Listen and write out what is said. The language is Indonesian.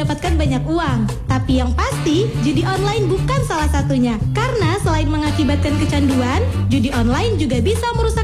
mendapatkan banyak uang. Tapi yang pasti, judi online bukan salah satunya. Karena selain mengakibatkan kecanduan, judi online juga bisa merusak